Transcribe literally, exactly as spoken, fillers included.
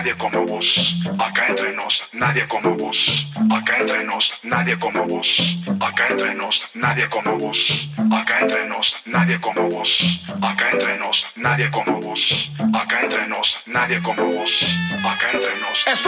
nadie como vos. Acá entre nos, nadie como vos. Acá entre nos, nadie como vos. Acá entre nos, nadie como vos. Acá entre nos, nadie como vos. Acá entre nos, nadie como vos. Acá entre nos, nadie como vos. Acá entre nos.